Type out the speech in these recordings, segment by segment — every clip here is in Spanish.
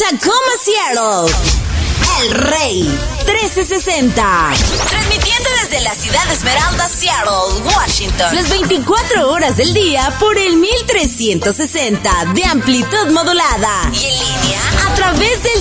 Tacoma, Seattle. El Rey 1360. Transmitiendo desde la ciudad de Esmeralda, Seattle, Washington. Las 24 horas del día por el 1360 de amplitud modulada. Y en línea a través del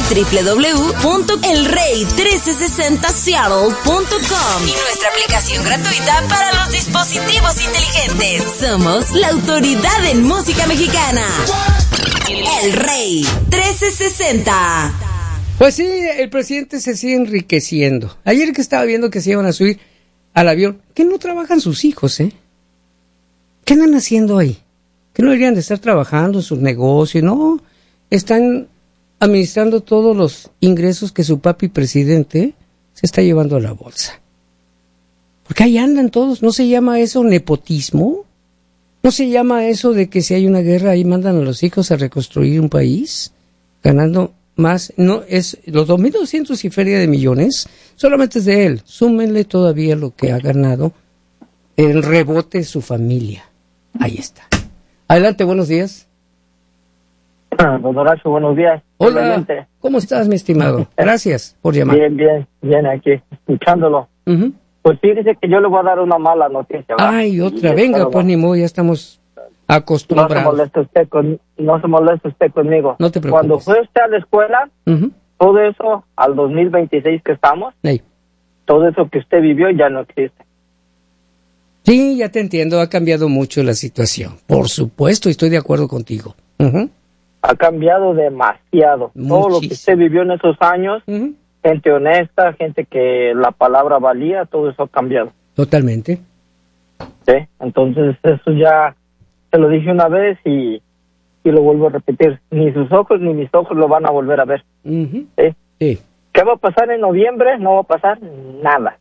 www.elrey1360seattle.com. Y nuestra aplicación gratuita para los dispositivos inteligentes. Somos la autoridad en música mexicana. El Rey 1360. Pues sí, el presidente se sigue enriqueciendo. Ayer que estaba viendo que se iban a subir al avión, que no trabajan sus hijos, ¿eh? ¿Qué andan haciendo ahí? Que no deberían de estar trabajando en sus negocios, no. Están administrando todos los ingresos que su papi presidente se está llevando a la bolsa. Porque ahí andan todos. ¿No se llama eso nepotismo? ¿No se llama eso de que si hay una guerra ahí mandan a los hijos a reconstruir un país? Ganando más, no es los 2.200 y feria de millones, solamente es de él. Súmenle todavía lo que ha ganado el rebote de su familia. Ahí está. Adelante, buenos días. Don Horacio, buenos días. Hola, Obviamente. ¿Cómo estás, mi estimado? Gracias por llamar. Bien, aquí, escuchándolo. Uh-huh. Pues fíjese que yo le voy a dar una mala noticia, ¿verdad? Ay, otra, venga, pues ni modo, ya estamos acostumbrados. No se moleste usted conmigo. No te preocupes. Cuando fue usted a la escuela, todo eso, al 2026 que estamos, todo eso que usted vivió ya no existe. Sí, ya te entiendo, ha cambiado mucho la situación. Por supuesto, estoy de acuerdo contigo. Uh-huh. Ha cambiado demasiado. Muchísimo. Todo lo que usted vivió en esos años, gente honesta, gente que la palabra valía, todo eso ha cambiado. Totalmente. Sí, entonces eso ya se lo dije una vez y lo vuelvo a repetir. Ni sus ojos ni mis ojos lo van a volver a ver. Uh-huh. ¿Sí? Sí. ¿Qué va a pasar en noviembre? No va a pasar nada.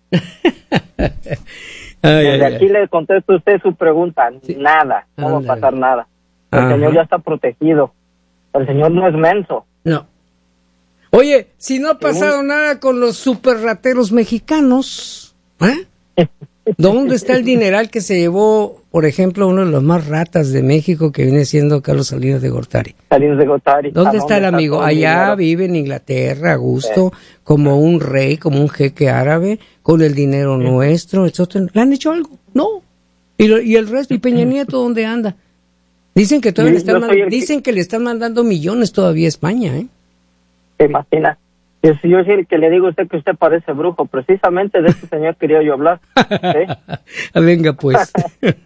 Desde aquí le contesto a usted su pregunta. Sí. Nada, no va a pasar nada. El Señor ya está protegido. El Señor no es menso. No. Oye, si no ha pasado nada con los superrateros mexicanos, ¿eh? ¿Dónde está el dineral que se llevó, por ejemplo, uno de los más ratas de México, que viene siendo Carlos Salinas de Gortari? Salinas de Gortari. ¿Dónde está el amigo? Allá vive en Inglaterra, a gusto, como un rey, como un jeque árabe, con el dinero nuestro, etc. ¿Le han hecho algo? No. ¿Y el resto? ¿Y Peña Nieto dónde anda? Dicen que todavía dicen que le están mandando millones todavía a España, ¿eh? ¿Se imagina? Yo soy el que le digo a usted que usted parece brujo. Precisamente de este señor quería yo hablar. ¿Sí? Venga, pues.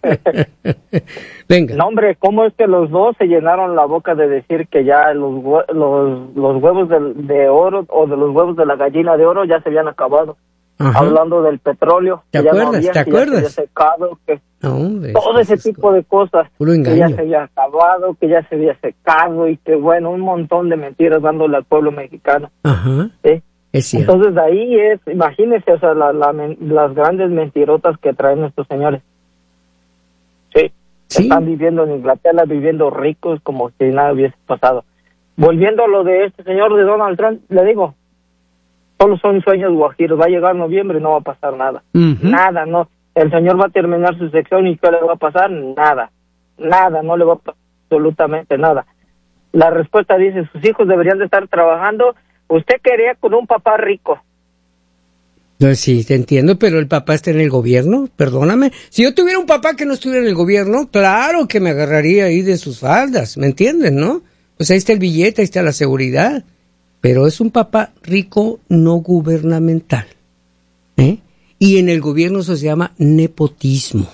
Venga. No, hombre, ¿cómo es que los dos se llenaron la boca de decir que ya los huevos de oro o de los huevos de la gallina de oro ya se habían acabado? Ajá. Hablando del petróleo. ¿Te acuerdas? ¿Te acuerdas? Ya se había secado, que hombre, todo ese tipo de cosas. Que ya se había acabado, que ya se había secado y que bueno, un montón de mentiras dándole al pueblo mexicano. Ajá. ¿Sí? Es cierto. Entonces de ahí imagínese, o sea, las grandes mentirotas que traen estos señores. Sí. Están viviendo en Inglaterra, viviendo ricos como si nada hubiese pasado. Volviendo a lo de este señor de Donald Trump, le digo, solo son sueños guajiros. Va a llegar noviembre y no va a pasar nada. Nada, no. El señor va a terminar su sección y ¿qué le va a pasar? Nada. Nada, no le va a pasar absolutamente nada. La respuesta dice, sus hijos deberían de estar trabajando. Usted quería con un papá rico. Sí, te entiendo, pero el papá está en el gobierno, perdóname. Si yo tuviera un papá que no estuviera en el gobierno, claro que me agarraría ahí de sus faldas, ¿me entienden, no? Pues ahí está el billete, ahí está la seguridad. Pero es un papá rico no gubernamental, ¿eh? Y en el gobierno eso se llama nepotismo.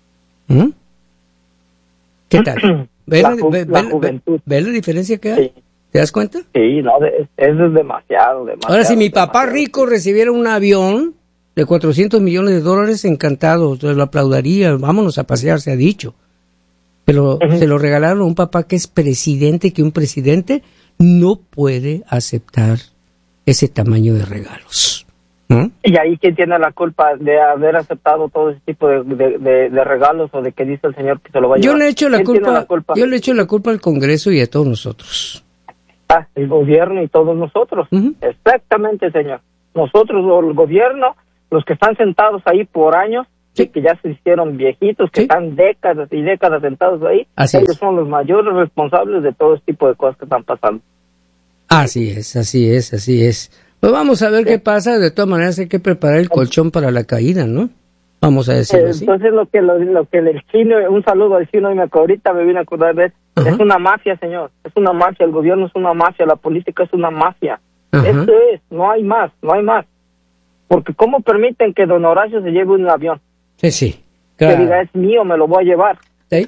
¿Qué tal? ¿Ves la diferencia que hay? Sí. ¿Te das cuenta? Sí, no, eso es demasiado. Ahora, si mi papá rico recibiera un avión de $400 millones, encantado, lo aplaudiría, vámonos a pasear, se ha dicho. Pero se lo regalaron a un papá que es presidente, que un presidente no puede aceptar ese tamaño de regalos. ¿Y ahí quién tiene la culpa de haber aceptado todo ese tipo de regalos o de que dice el señor que se lo va a llevar? Yo le echo la culpa al Congreso y a todos nosotros. El gobierno y todos nosotros. Exactamente, señor. Nosotros, el gobierno, los que están sentados ahí por años, que ya se hicieron viejitos, que están décadas y décadas sentados ahí, ellos son los mayores responsables de todo este tipo de cosas que están pasando. Así es, así es, así es. Pues vamos a ver qué pasa. De todas maneras hay que preparar el colchón para la caída, ¿no? Vamos a decirlo así. Entonces lo que el chino, un saludo al chino, y ahorita me vine a acordar de él. Es una mafia, señor, es una mafia, el gobierno es una mafia, la política es una mafia. Eso es, no hay más. Porque ¿cómo permiten que don Horacio se lleve un avión? Sí, claro. Que diga, es mío, me lo voy a llevar. Sí.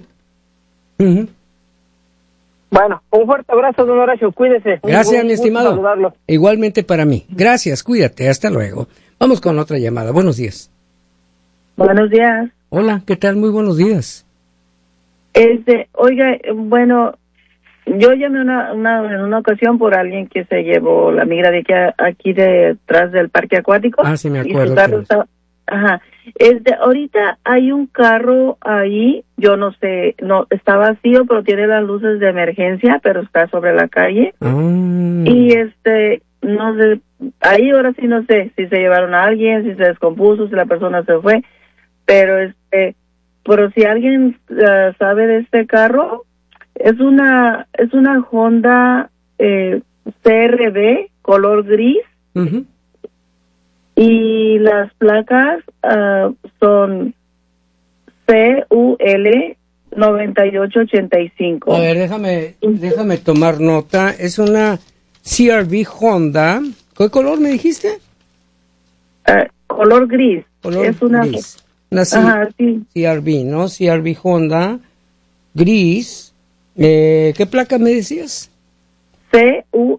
Bueno, un fuerte abrazo, don Horacio, cuídese. Gracias, mi estimado. Saludarlo. Igualmente para mí. Gracias, cuídate, hasta luego. Vamos con otra llamada. Buenos días. Buenos días. Hola, ¿qué tal? Muy buenos días. Oiga, bueno, yo llamé en una ocasión por alguien que se llevó la migra de aquí detrás del parque acuático. Ah, sí, me acuerdo. Y su carro estaba, ahorita hay un carro ahí, yo no sé, no está vacío, pero tiene las luces de emergencia, pero está sobre la calle. Y no sé, ahí ahora sí no sé si se llevaron a alguien, si se descompuso, si la persona se fue, pero si alguien sabe de este carro, es una Honda CRV color gris. Y las placas son CUL 9885. A ver, déjame tomar nota. Es una CRV Honda. ¿Qué color me dijiste? Color gris. Es una gris. Una sí. CRV, ¿no? CRV Honda gris. ¿Qué placa me decías? CUL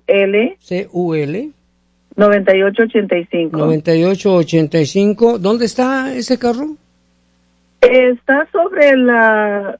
9885. 9885. ¿Dónde está ese carro? Está sobre la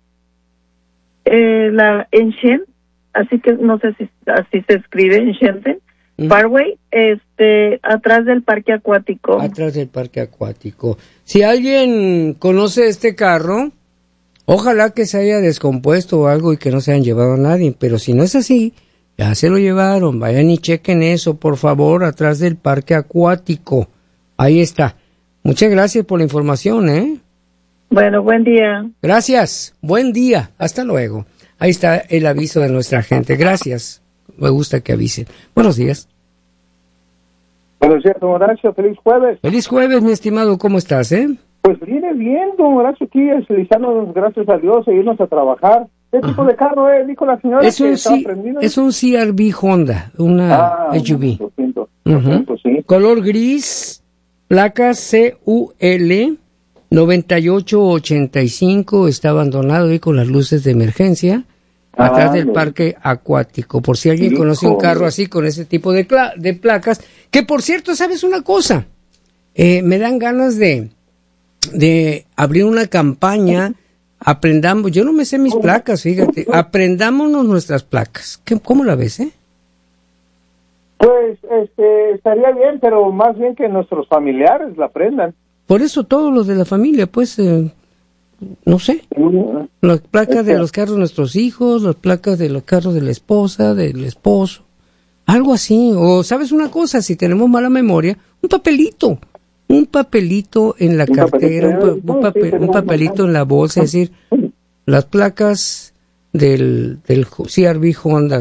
Enchen, así que no sé si así se escribe, Enchenten Parkway, atrás del parque acuático. Atrás del parque acuático. Si alguien conoce este carro, ojalá que se haya descompuesto o algo y que no se hayan llevado a nadie, pero si no es así, ya se lo llevaron, vayan y chequen eso, por favor, atrás del parque acuático. Ahí está. Muchas gracias por la información, ¿eh? Bueno, buen día. Gracias, buen día, hasta luego. Ahí está el aviso de nuestra gente. Gracias, me gusta que avisen. Buenos días. Buenos días, don Horacio, feliz jueves. Feliz jueves, mi estimado, ¿cómo estás, Pues viene bien, don Horacio, aquí deslizándonos, gracias a Dios, seguirnos a trabajar. ¿Qué tipo de carro es? Dijo la señora es un CRV Honda, una SUV. Sí. Color gris, placa CUL 9885, está abandonado ahí con las luces de emergencia, atrás del parque acuático. Por si alguien conoce un carro así, con ese tipo de placas, que por cierto, ¿sabes una cosa? Me dan ganas de abrir una campaña. Aprendamos, yo no me sé mis placas, fíjate, aprendámonos nuestras placas. ¿Cómo la ves, Pues, estaría bien, pero más bien que nuestros familiares la aprendan. Por eso todos los de la familia, pues, no sé, las placas de los carros de nuestros hijos, las placas de los carros de la esposa, del esposo, algo así. O, ¿sabes una cosa? Si tenemos mala memoria, un papelito en la cartera, un papelito en la bolsa, es decir, las placas del CRV Honda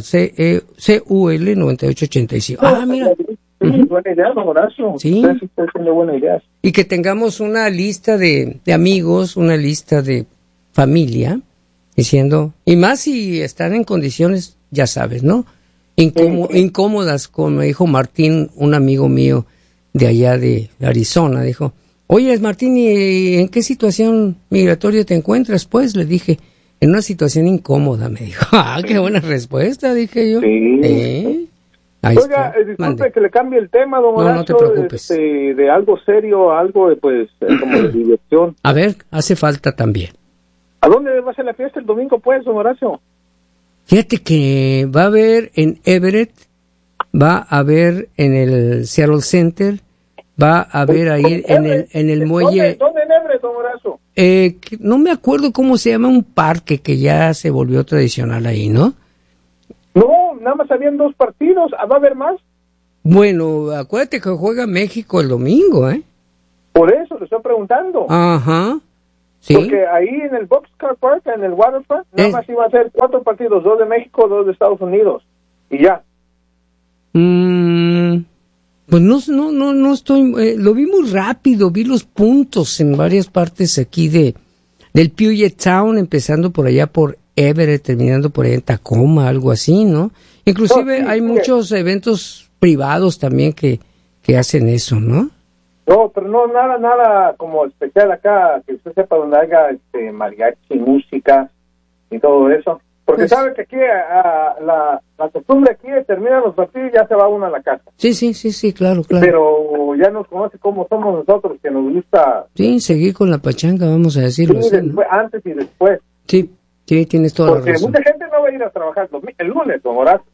CUL 9885. Mira. Buena idea, don Horacio. Sí. Usted tiene buena idea. Y que tengamos una lista de amigos, una lista de familia, diciendo, y más si están en condiciones, ya sabes, ¿no? Incómodas, como me dijo Martín, un amigo mío de allá de Arizona, dijo, oye, Martín, ¿y en qué situación migratoria te encuentras? Pues, le dije, en una situación incómoda, me dijo. Qué buena respuesta, dije yo. Sí. Ahí Oiga, está. disculpe Mande. que le cambie el tema, don Horacio. No te preocupes. De algo serio a algo de, como de diversión. A ver, hace falta también. ¿A dónde va a ser la fiesta el domingo, pues, don Horacio? Fíjate que va a haber en Everett, va a haber en el Seattle Center, va a haber ahí en el muelle. ¿Dónde en Everett, don Horacio? No me acuerdo cómo se llama, un parque que ya se volvió tradicional ahí, ¿no? No, nada más habían 2 partidos. ¿Va a haber más? Bueno, acuérdate que juega México el domingo, Por eso le estoy preguntando. Ajá, sí. Porque ahí en el Boxcar Park, en el Waterpark, nada más iba a ser 4 partidos, 2 de México, 2 de Estados Unidos. Y ya. Pues no estoy, lo vi muy rápido, vi los puntos en varias partes aquí del Puget Sound, empezando por allá por Everett, terminando por allá en Tacoma, algo así, ¿no? Inclusive hay muchos eventos privados también que hacen eso, ¿no? No, pero no, nada como especial acá, que usted sepa donde haya mariachi, música y todo eso. Porque pues, sabe que aquí la costumbre aquí es terminan los partidos y ya se va uno a la casa. Sí, claro. Pero ya nos conoce cómo somos nosotros, que nos gusta... Sí, seguir con la pachanga, vamos a decirlo sí, así, después, ¿no? Antes y después. Sí, tienes toda la razón. Porque mucha gente no va a ir a trabajar el lunes, don Horacio.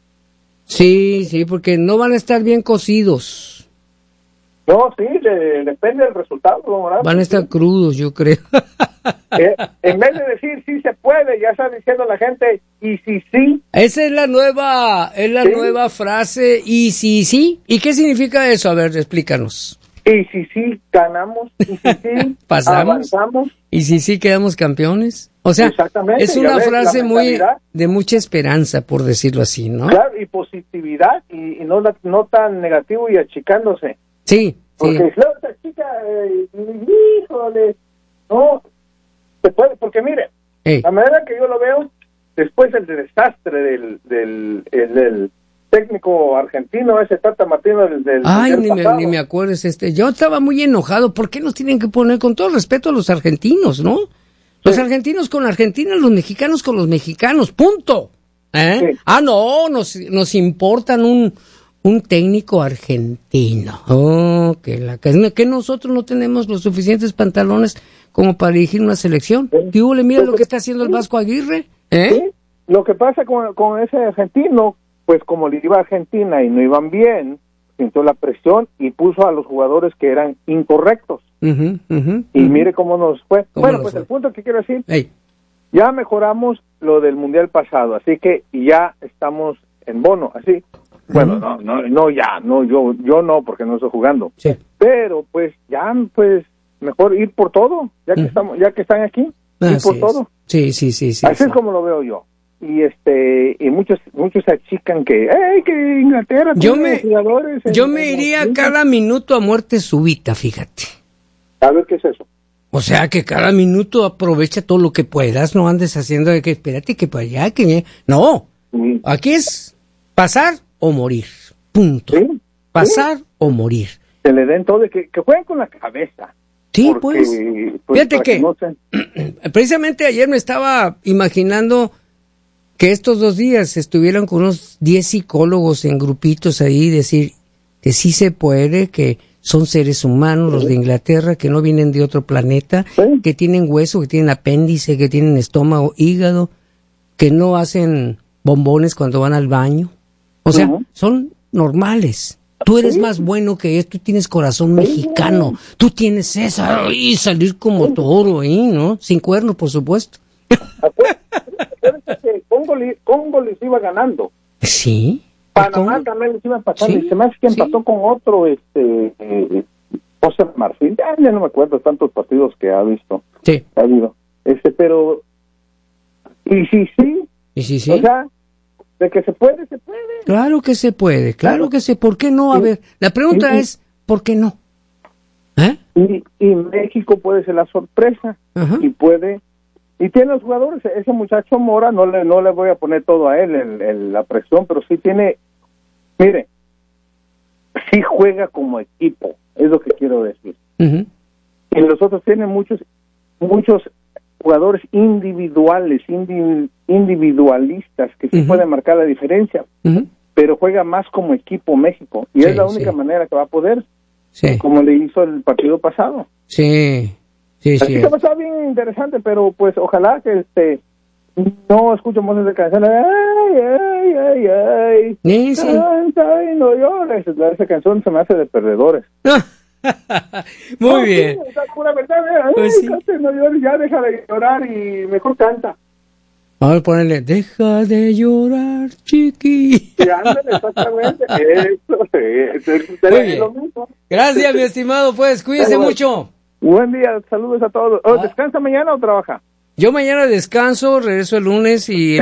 Sí, porque no van a estar bien cocidos. No, sí, depende del resultado, don Horacio. Van a estar crudos, yo creo. En vez de decir sí se puede, ya está diciendo la gente, y si sí. Esa es la nueva frase, y si sí. ¿Y qué significa eso? A ver, explícanos. Y si sí ganamos, y si sí pasamos, avanzamos. Y si sí quedamos campeones. O sea, es una frase muy de mucha esperanza, por decirlo así, ¿no? Claro, y positividad, y no tan negativo y achicándose. Sí. Porque si esta chica, híjole, no, se puede, porque mire, la manera que yo lo veo, después del desastre del técnico argentino, ese Tata Martino del Ay, ni me acuerdes, yo estaba muy enojado. ¿Por qué nos tienen que poner, con todo respeto a los argentinos, no? Los argentinos con Argentina, los mexicanos con los mexicanos, punto. Sí. No, nos importan un técnico argentino. Que nosotros no tenemos los suficientes pantalones como para dirigir una selección. ¿Qué hubo? Mira lo que está haciendo el Vasco Aguirre. Sí. Lo que pasa con ese argentino, pues como le iba a Argentina y no iban bien, sintió la presión y puso a los jugadores que eran incorrectos. Y mire cómo nos fue. Bueno, pues el punto que quiero decir, ya mejoramos lo del Mundial pasado, así que ya estamos en bono, así. Bueno, yo no, porque no estoy jugando. Sí. Pero pues ya, mejor ir por todo, ya que están aquí, ir por todo. Sí. Así es como lo veo yo. Y muchos se achican que Inglaterra tiene jugadores. Yo me iría cada minuto a muerte súbita, fíjate. A ver qué es eso. O sea, que cada minuto aprovecha todo lo que puedas, no andes haciendo de que espérate que para allá, que no. Aquí es pasar o morir, punto. ¿Sí? Pasar o morir. Se le den todo, que jueguen con la cabeza. Sí, porque, fíjate que precisamente ayer me estaba imaginando que estos 2 días estuvieran con unos 10 psicólogos en grupitos ahí, decir que sí se puede, que son seres humanos, los de Inglaterra, que no vienen de otro planeta, que tienen hueso, que tienen apéndice, que tienen estómago, hígado, que no hacen bombones cuando van al baño. O sea, son normales. Tú eres más bueno que ellos, tú tienes corazón mexicano, tú tienes esa, y salir como toro ahí, ¿no? Sin cuerno, por supuesto. Congo les iba ganando. Sí. Panamá también les iba empatando. Sí, y se me hace que empató con otro, José Marfil. Ya no me acuerdo tantos partidos que ha visto. Sí. Ha habido. Pero, y sí. O sea, de que se puede, se puede. Claro que se puede, claro que se. ¿Por qué no? A ver, la pregunta es, ¿por qué no? Y México puede ser la sorpresa. Y puede. Y tiene los jugadores, ese muchacho Mora, no le voy a poner todo a él, la presión, pero sí tiene, mire, sí juega como equipo, es lo que quiero decir. Y los otros tienen muchos jugadores individuales, individualistas, que sí pueden marcar la diferencia, pero juega más como equipo México, y es la única manera que va a poder, como le hizo el partido pasado. Sí. Así que está bien interesante, pero pues ojalá que no escuchemos esa canción. Ay. Canta y no llores. Esa canción se me hace de perdedores. Muy bien. Sí, esa pura verdad. Canta y no llores, ya deja de llorar y mejor canta. Vamos a ponerle, deja de llorar, chiqui. Sí, ándale, exactamente. Eso es lo mismo. Gracias, mi estimado, pues, cuídese mucho. Buen día, saludos a todos. ¿Descansa mañana o trabaja? Yo mañana descanso, regreso el lunes y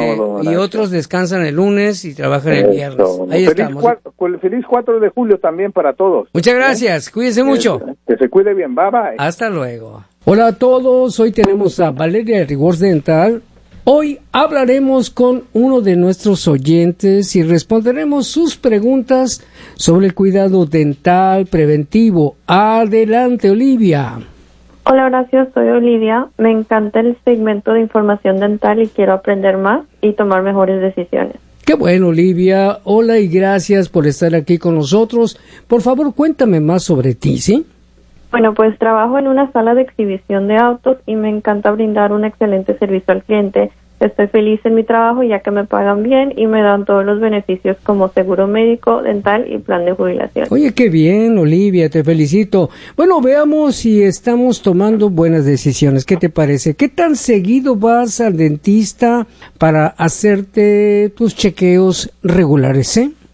otros descansan el lunes y trabajan el viernes. Ahí estamos. Feliz 4 de julio también para todos. Muchas gracias, cuídense mucho. Que se cuide bien, bye bye. Hasta luego. Hola a todos, hoy tenemos a Valeria de Rewards Dental. Hoy hablaremos con uno de nuestros oyentes y responderemos sus preguntas sobre el cuidado dental preventivo. Adelante, Olivia. Hola, Horacio, soy Olivia. Me encanta el segmento de información dental y quiero aprender más y tomar mejores decisiones. Qué bueno, Olivia. Hola y gracias por estar aquí con nosotros. Por favor, cuéntame más sobre ti, ¿sí? Bueno, pues trabajo en una sala de exhibición de autos y me encanta brindar un excelente servicio al cliente. Estoy feliz en mi trabajo ya que me pagan bien y me dan todos los beneficios como seguro médico, dental y plan de jubilación. Oye, qué bien, Olivia, te felicito. Bueno, veamos si estamos tomando buenas decisiones. ¿Qué te parece? ¿Qué tan seguido vas al dentista para hacerte tus chequeos regulares,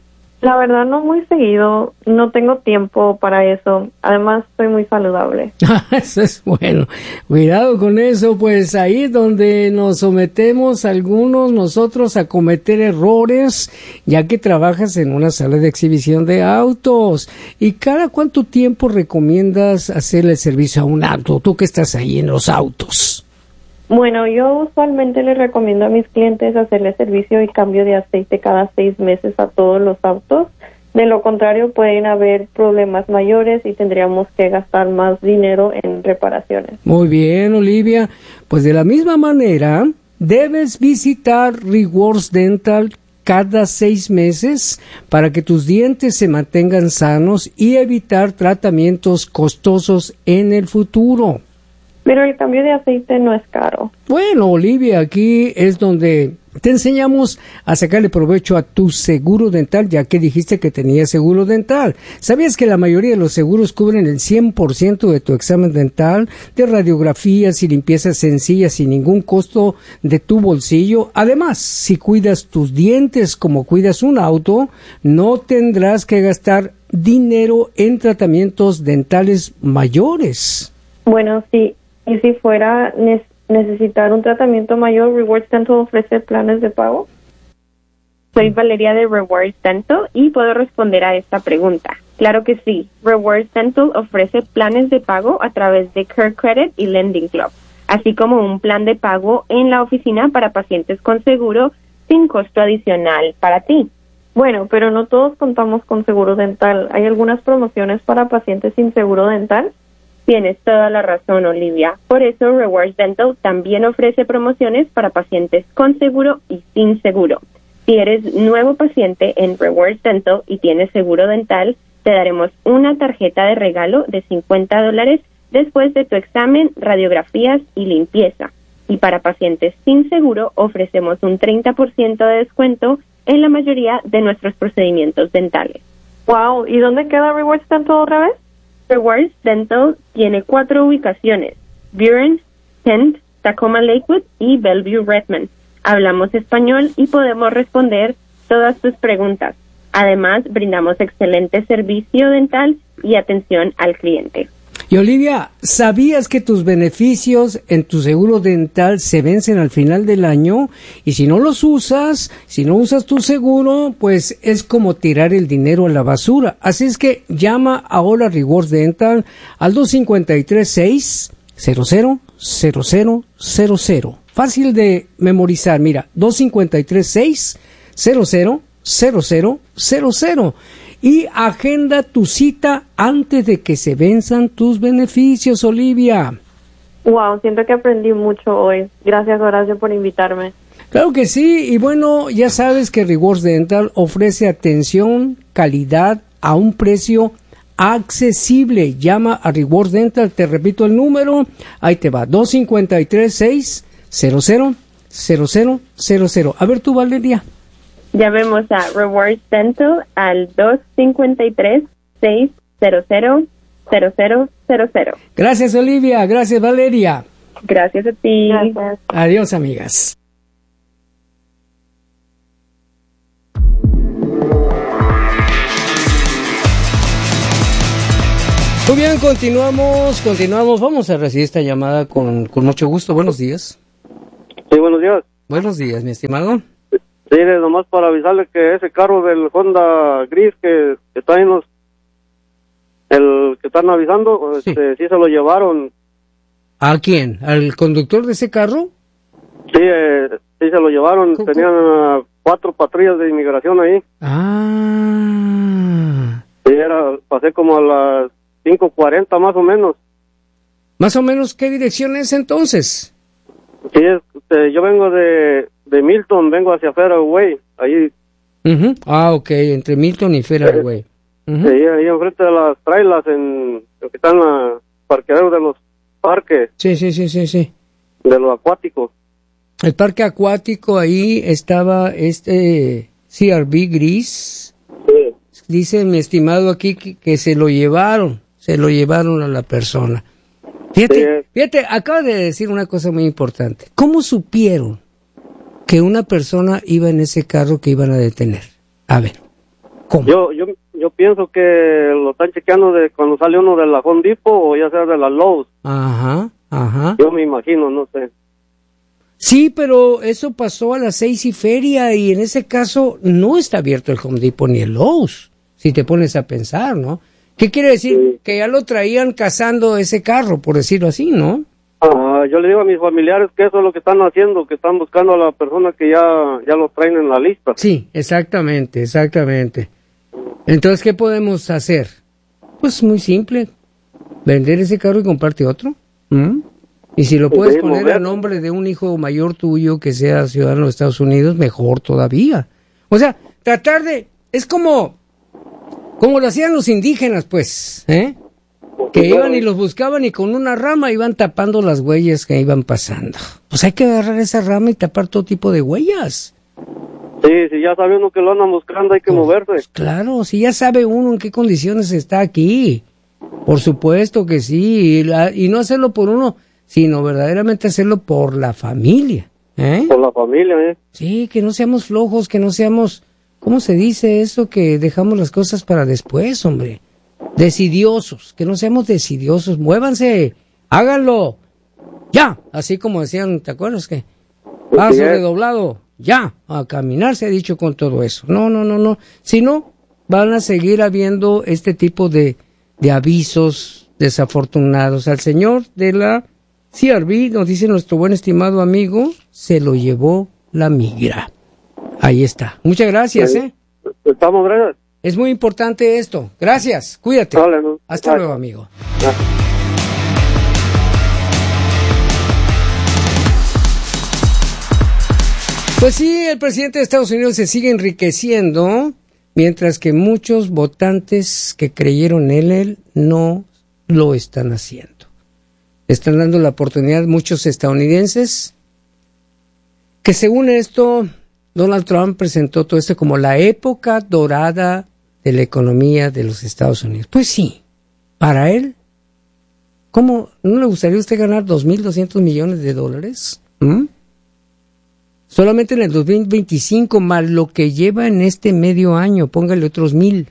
La verdad, no muy seguido. No tengo tiempo para eso. Además, soy muy saludable. Eso es bueno. Cuidado con eso, pues ahí es donde nos sometemos algunos nosotros a cometer errores, ya que trabajas en una sala de exhibición de autos. ¿Y cada cuánto tiempo recomiendas hacerle el servicio a un auto? Tú que estás ahí en los autos. Bueno, yo usualmente les recomiendo a mis clientes hacerle servicio y cambio de aceite cada 6 meses a todos los autos. De lo contrario, pueden haber problemas mayores y tendríamos que gastar más dinero en reparaciones. Muy bien, Olivia. Pues de la misma manera, debes visitar Rewards Dental cada 6 meses para que tus dientes se mantengan sanos y evitar tratamientos costosos en el futuro. Pero el cambio de aceite no es caro. Bueno, Olivia, aquí es donde te enseñamos a sacarle provecho a tu seguro dental, ya que dijiste que tenías seguro dental. ¿Sabías que la mayoría de los seguros cubren el 100% de tu examen dental, de radiografías y limpiezas sencillas sin ningún costo de tu bolsillo? Además, si cuidas tus dientes como cuidas un auto, no tendrás que gastar dinero en tratamientos dentales mayores. Bueno, sí. Y si fuera necesitar un tratamiento mayor, Rewards Dental ofrece planes de pago. Soy Valeria de Rewards Dental y puedo responder a esta pregunta. Claro que sí. Rewards Dental ofrece planes de pago a través de Care Credit y Lending Club, así como un plan de pago en la oficina para pacientes con seguro sin costo adicional para ti. Bueno, pero no todos contamos con seguro dental. ¿Hay algunas promociones para pacientes sin seguro dental? Tienes toda la razón, Olivia. Por eso, Rewards Dental también ofrece promociones para pacientes con seguro y sin seguro. Si eres nuevo paciente en Rewards Dental y tienes seguro dental, te daremos una tarjeta de regalo de $50 después de tu examen, radiografías y limpieza. Y para pacientes sin seguro, ofrecemos un 30% de descuento en la mayoría de nuestros procedimientos dentales. Wow, ¿y dónde queda Rewards Dental otra vez? Rewards Dental tiene 4 ubicaciones: Buren, Kent, Tacoma Lakewood y Bellevue Redmond. Hablamos español y podemos responder todas tus preguntas. Además, brindamos excelente servicio dental y atención al cliente. Y Olivia, ¿sabías que tus beneficios en tu seguro dental se vencen al final del año? Y si no los usas, si no usas tu seguro, pues es como tirar el dinero a la basura. Así es que llama ahora a Rewards Dental al 253-600-0000. Fácil de memorizar, mira, 253-600-0000. Y agenda tu cita antes de que se venzan tus beneficios, Olivia. Wow, siento que aprendí mucho hoy. Gracias, Horacio, por invitarme. Claro que sí, y bueno, ya sabes que Rewards Dental ofrece atención, calidad a un precio accesible. Llama a Rewards Dental, te repito el número, ahí te va, 253-600-0000. A ver tú, Valeria. Llamemos a Rewards Dental al 253-600-0000. Gracias, Olivia. Gracias, Valeria. Gracias a ti. Gracias. Adiós, amigas. Muy bien, continuamos. Vamos a recibir esta llamada con mucho gusto. Buenos días. Sí, buenos días. Buenos días, mi estimado. Sí, nomás para avisarle que ese carro del Honda gris que está ahí el que están avisando, sí se lo llevaron. ¿A quién? ¿Al conductor de ese carro? Sí, sí se lo llevaron. Tenían 4 patrullas de inmigración ahí. Sí, pasé como a las 5:40 más o menos. ¿Más o menos qué dirección es entonces? Sí, yo vengo de Milton, vengo hacia Fairway, ahí. Ok, entre Milton y Fairway. Sí, ahí enfrente de las trailas, que están en la parqueadero de los parques. Sí. De lo acuático. El parque acuático, ahí estaba este CRV gris. Sí. Dice mi estimado aquí que se lo llevaron a la persona. Fíjate, acaba de decir una cosa muy importante. ¿Cómo supieron que una persona iba en ese carro que iban a detener? A ver, ¿cómo? Yo pienso que lo están chequeando de cuando sale uno de la Home Depot o ya sea de la Lowe's. Ajá. Yo me imagino, no sé. Sí, pero eso pasó a las 6:00 y en ese caso no está abierto el Home Depot ni el Lowe's, si te pones a pensar, ¿no? ¿Qué quiere decir? Sí. Que ya lo traían cazando ese carro, por decirlo así, ¿no? Yo le digo a mis familiares que eso es lo que están haciendo, que están buscando a la persona que ya lo traen en la lista. Sí, exactamente. Entonces, ¿qué podemos hacer? Pues muy simple, vender ese carro y comprarte otro. Y si lo puedes poner a nombre de un hijo mayor tuyo que sea ciudadano de Estados Unidos, mejor todavía. O sea, tratar de... Es como lo hacían los indígenas, pues, que iban y los buscaban y con una rama iban tapando las huellas que iban pasando. Pues hay que agarrar esa rama y tapar todo tipo de huellas. Sí, si ya sabe uno que lo andan buscando, hay que moverse. Pues claro, si ya sabe uno en qué condiciones está aquí. Por supuesto que sí, y no hacerlo por uno, sino verdaderamente hacerlo por la familia. Por la familia, Sí, que no seamos flojos, que no seamos... ¿Cómo se dice eso? Que dejamos las cosas para después, hombre. Decidiosos, que no seamos decidiosos. Muévanse, háganlo. Ya, así como decían, ¿te acuerdas que? Paso redoblado, ya, a caminar se ha dicho con todo eso. No. Si no, van a seguir habiendo este tipo de avisos desafortunados. Al señor de la CRV, nos dice nuestro buen estimado amigo, se lo llevó la migra. Ahí está. Muchas gracias, Estamos gracias. Es muy importante esto. Gracias. Cuídate. Vale, no. Hasta luego, amigo. Pues sí, el presidente de Estados Unidos se sigue enriqueciendo, mientras que muchos votantes que creyeron en él no lo están haciendo. Están dando la oportunidad a muchos estadounidenses que, según esto, Donald Trump presentó todo esto como la época dorada de la economía de los Estados Unidos. Pues sí, para él, ¿cómo no le gustaría a usted ganar $2,200 millones? Solamente en el 2025, más lo que lleva en este medio año, póngale otros 1,000.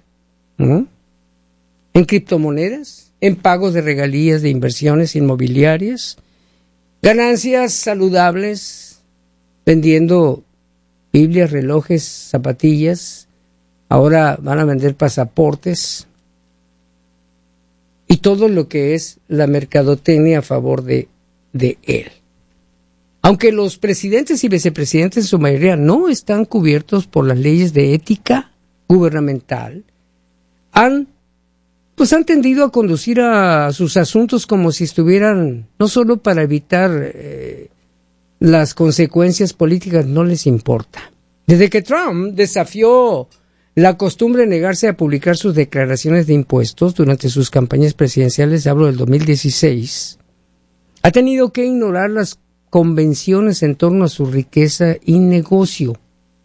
En criptomonedas, en pagos de regalías de inversiones inmobiliarias, ganancias saludables, vendiendo Biblias, relojes, zapatillas, ahora van a vender pasaportes y todo lo que es la mercadotecnia a favor de él. Aunque los presidentes y vicepresidentes en su mayoría no están cubiertos por las leyes de ética gubernamental, han tendido a conducir a sus asuntos como si estuvieran, no solo para evitar las consecuencias políticas, no les importa. Desde que Trump desafió la costumbre de negarse a publicar sus declaraciones de impuestos durante sus campañas presidenciales, hablo del 2016, ha tenido que ignorar las convenciones en torno a su riqueza y negocio.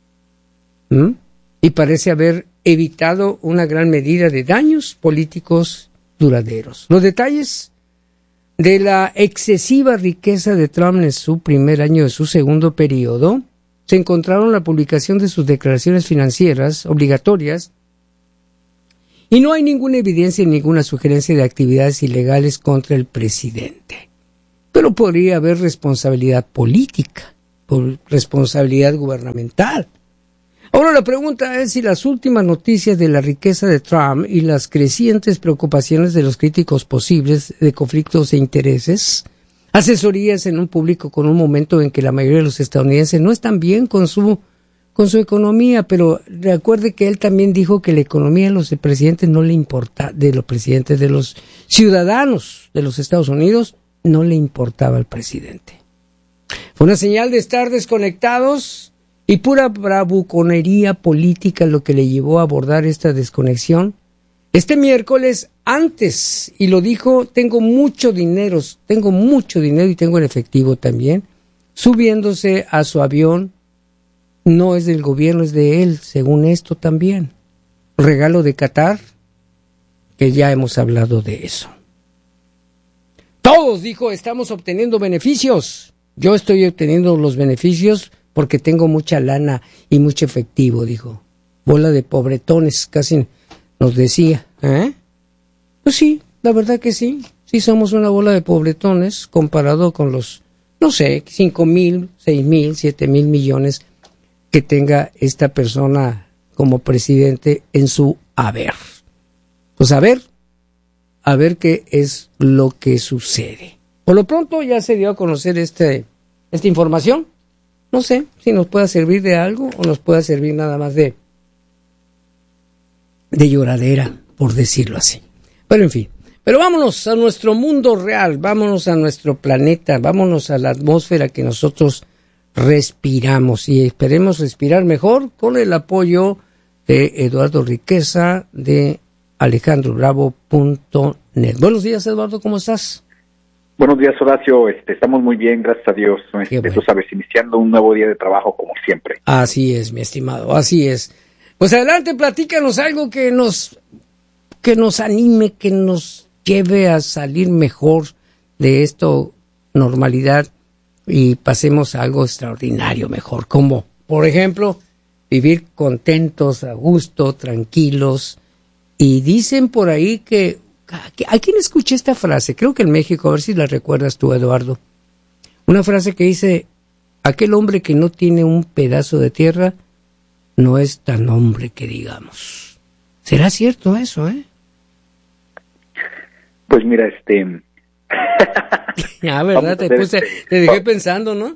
Y parece haber evitado una gran medida de daños políticos duraderos. Los detalles de la excesiva riqueza de Trump en su primer año de su segundo periodo se encontraron en la publicación de sus declaraciones financieras obligatorias y no hay ninguna evidencia ni ninguna sugerencia de actividades ilegales contra el presidente. Pero podría haber responsabilidad política, responsabilidad gubernamental. Ahora la pregunta es si las últimas noticias de la riqueza de Trump y las crecientes preocupaciones de los críticos posibles de conflictos de intereses, asesorías en un público con un momento en que la mayoría de los estadounidenses no están bien con su economía, pero recuerde que él también dijo que la economía de los presidentes no le importa, de los ciudadanos de los Estados Unidos no le importaba al presidente. Fue una señal de estar desconectados y pura bravuconería política lo que le llevó a abordar esta desconexión. Este miércoles antes, y lo dijo, tengo mucho dinero y tengo en efectivo también, subiéndose a su avión, no es del gobierno, es de él, según esto también. Regalo de Qatar, que ya hemos hablado de eso. Todos, dijo, estamos obteniendo beneficios. Yo estoy obteniendo los beneficios porque tengo mucha lana y mucho efectivo, dijo. Bola de pobretones, casi nos decía. Pues sí, la verdad que sí. Sí somos una bola de pobretones comparado con los, 5,000, 6,000, 7,000 millones que tenga esta persona como presidente en su haber. Pues a ver qué es lo que sucede. Por lo pronto ya se dio a conocer esta información. No sé si nos pueda servir de algo o nos pueda servir nada más de lloradera, por decirlo así. Pero en fin, pero vámonos a nuestro mundo real, vámonos a nuestro planeta, vámonos a la atmósfera que nosotros respiramos y esperemos respirar mejor con el apoyo de Eduardo Riqueza de alejandrobravo.net. Buenos días, Eduardo, ¿cómo estás? Buenos días, Horacio. Estamos muy bien, gracias a Dios. Bueno. Tú sabes, iniciando un nuevo día de trabajo como siempre. Así es, mi estimado, así es. Pues adelante, platícanos algo que nos anime, que nos lleve a salir mejor de esto, normalidad, y pasemos a algo extraordinario mejor, como, por ejemplo, vivir contentos, a gusto, tranquilos. Y dicen por ahí que ¿a quién escuché esta frase? Creo que en México, a ver si la recuerdas tú, Eduardo. Una frase que dice, aquel hombre que no tiene un pedazo de tierra no es tan hombre que digamos. ¿Será cierto eso, Pues mira, ¿verdad? Te dejé pensando, ¿no?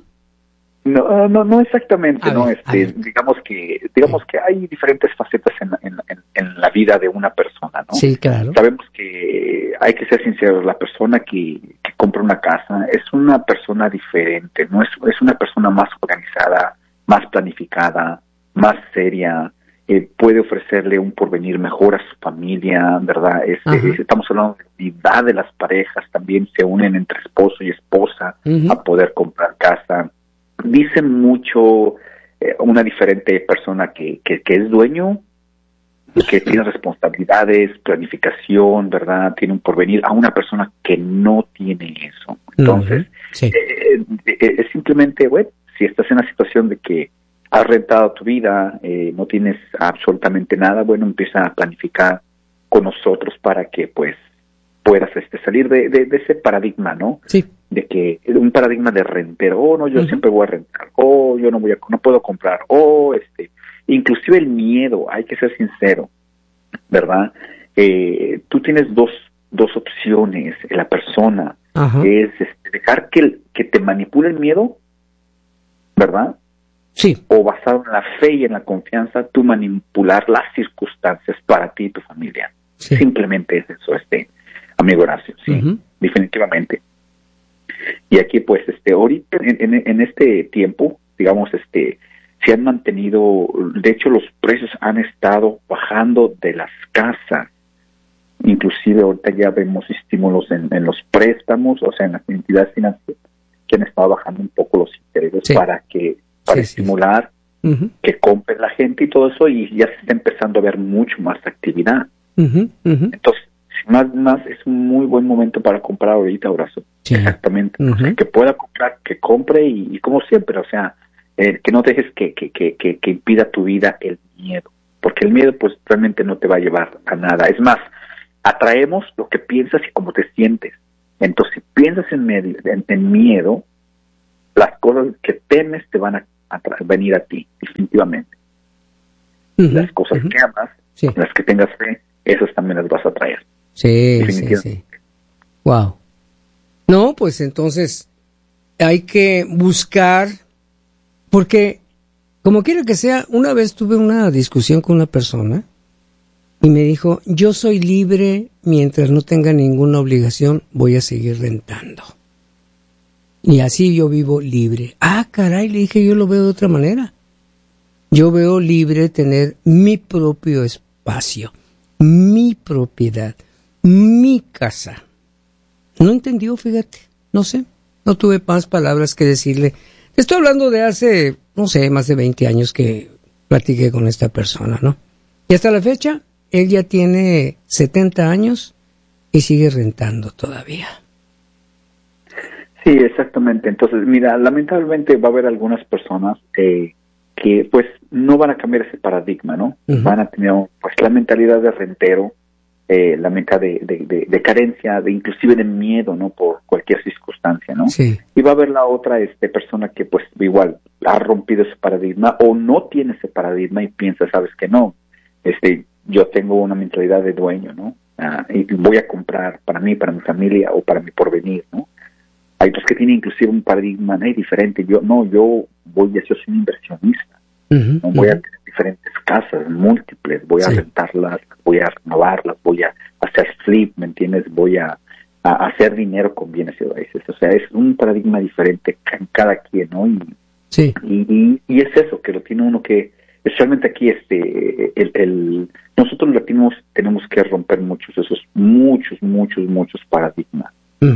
No exactamente, a ver. Digamos que hay diferentes facetas en la vida de una persona, ¿no? Sí, claro. Sabemos que hay que ser sinceros, la persona que compra una casa es una persona diferente, no es una persona más organizada, más planificada, más seria, puede ofrecerle un porvenir mejor a su familia, ¿verdad? Estamos hablando de la unidad de las parejas, también se unen entre esposo y esposa a poder comprar casa. Dice mucho una diferente persona que es dueño, que tiene responsabilidades, planificación, ¿verdad? Tiene un porvenir, a una persona que no tiene eso. Entonces, sí. Es simplemente, si estás en la situación de que has rentado tu vida, no tienes absolutamente nada, empieza a planificar con nosotros para que, pues, puedas salir de ese paradigma, ¿no? Sí. De que un paradigma de rentero, no, yo siempre voy a rentar, yo no puedo comprar, inclusive el miedo, hay que ser sincero, ¿verdad? Tú tienes dos opciones en la persona, es dejar que te manipule el miedo, ¿verdad? Sí. O basado en la fe y en la confianza, tú manipular las circunstancias para ti y tu familia. Sí. Simplemente es eso, amigo Horacio, sí, definitivamente. Y aquí, pues, ahorita, en este tiempo, digamos, se han mantenido, de hecho, los precios han estado bajando de las casas. Inclusive ahorita ya vemos estímulos en los préstamos, o sea, en las entidades financieras, que han estado bajando un poco los intereses para estimular que compre la gente y todo eso, y ya se está empezando a ver mucho más actividad. Entonces, más es un muy buen momento para comprar ahorita, Horacio. Sí. Exactamente. Que pueda comprar, que compre y como siempre, o sea, que no dejes que impida tu vida el miedo. porque el miedo pues realmente no te va a llevar a nada. Es más, atraemos lo que piensas y cómo te sientes. Entonces, si piensas en miedo, las cosas que temes te van a venir a ti, definitivamente. Las cosas que amas, las que tengas fe, esas también las vas a traer. Sí. Wow. No, pues entonces hay que buscar, porque como quiera que sea, una vez tuve una discusión con una persona y me dijo, yo soy libre mientras no tenga ninguna obligación, voy a seguir rentando. Y así yo vivo libre. Ah, caray, le dije, yo lo veo de otra manera. Yo veo libre tener mi propio espacio, mi propiedad, mi casa. No entendió, fíjate, no sé, no tuve más palabras que decirle. Estoy hablando de hace, no sé, más de 20 años que platiqué con esta persona, ¿no? Y hasta la fecha, él ya tiene 70 años y sigue rentando todavía. Sí, exactamente. Entonces, mira, lamentablemente va a haber algunas personas que pues no van a cambiar ese paradigma, ¿no? Van a tener pues la mentalidad de rentero, la mentalidad de carencia, de inclusive de miedo, ¿no? Por cualquier circunstancia, ¿no? Sí. Y va a haber la otra persona que pues igual ha rompido ese paradigma o no tiene ese paradigma y piensa, sabes que no, yo tengo una mentalidad de dueño, ¿no? Y voy a comprar para mí, para mi familia o para mi porvenir, ¿no? Hay otros que tienen inclusive un paradigma diferente. Yo soy un inversionista. ¿no? Voy a tener diferentes casas, múltiples, voy a rentarlas, voy a renovarlas, voy a hacer flip, ¿me entiendes? Voy a hacer dinero con bienes y raíces. O sea, es un paradigma diferente en cada quien, ¿no? Y es eso, que lo tiene uno que, especialmente aquí, nosotros los latinos tenemos que romper muchos paradigmas.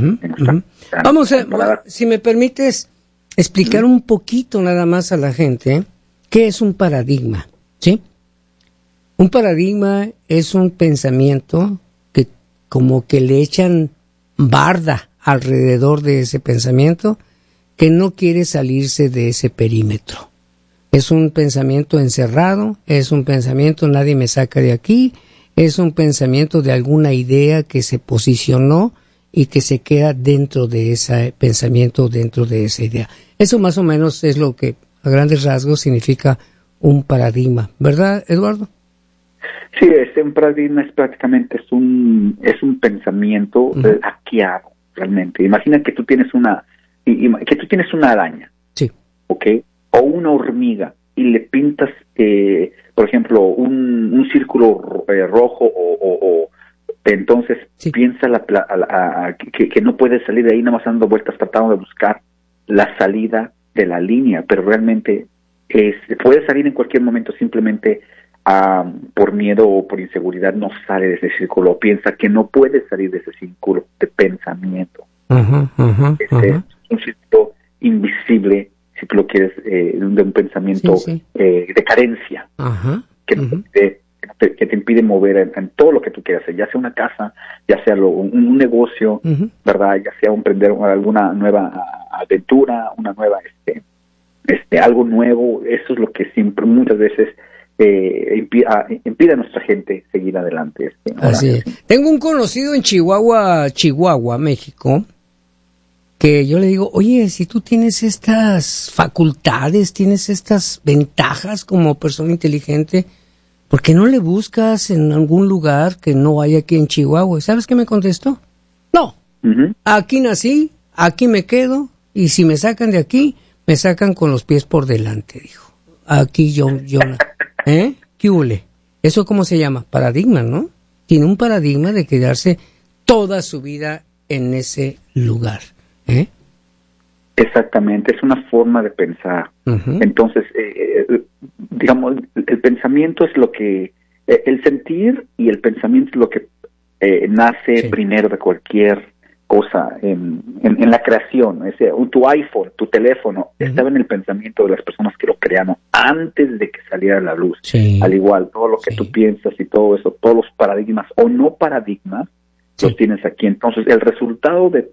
Vamos a, si me permites explicar un poquito nada más a la gente qué es un paradigma, ¿sí? Un paradigma es un pensamiento que como que le echan barda alrededor de ese pensamiento que no quiere salirse de ese perímetro. Es un pensamiento encerrado, es un pensamiento nadie me saca de aquí, es un pensamiento de alguna idea que se posicionó y que se queda dentro de ese pensamiento, dentro de esa idea. Eso más o menos es lo que a grandes rasgos significa un paradigma, ¿verdad, Eduardo? Sí, un paradigma es prácticamente un pensamiento hackeado, realmente. Imagina que tú tienes una araña, sí, ¿ok? O una hormiga y le pintas, por ejemplo, un círculo rojo o entonces piensa que no puede salir de ahí nada más dando vueltas tratando de buscar la salida de la línea, pero realmente puede salir en cualquier momento, simplemente por miedo o por inseguridad no sale de ese círculo, piensa que no puede salir de ese círculo de pensamiento. Es un círculo invisible, si tú lo quieres, de un pensamiento de carencia, que te impide mover en todo lo que tú quieras hacer, ya sea una casa, ya sea un negocio, ¿verdad? Ya sea emprender alguna nueva aventura, una nueva, algo nuevo. Eso es lo que siempre, muchas veces, impide a nuestra gente seguir adelante. Así es. Tengo un conocido en Chihuahua, México, que yo le digo, oye, si tú tienes estas facultades, tienes estas ventajas como persona inteligente, ¿por qué no le buscas en algún lugar que no hay aquí en Chihuahua? ¿Sabes qué me contestó? No, aquí nací, aquí me quedo, y si me sacan de aquí, me sacan con los pies por delante, dijo. Aquí yo ¿Qué hule? ¿Eso cómo se llama? Paradigma, ¿no? Tiene un paradigma de quedarse toda su vida en ese lugar. Exactamente, es una forma de pensar. Entonces, digamos, el pensamiento es lo que, el sentir y el pensamiento es lo que nace primero de cualquier cosa en la creación. Tu iPhone, tu teléfono, estaba en el pensamiento de las personas que lo crearon antes de que saliera a la luz. Al igual, todo lo que tú piensas y todo eso, todos los paradigmas o no paradigmas, los tienes aquí. Entonces, el resultado de